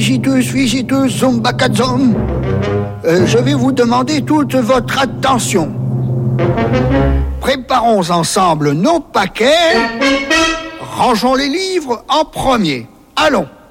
Visiteurs, Zumbakazom. Je vais vous demander toute votre attention. Préparons ensemble nos paquets. Rangeons les livres en premier. Allons.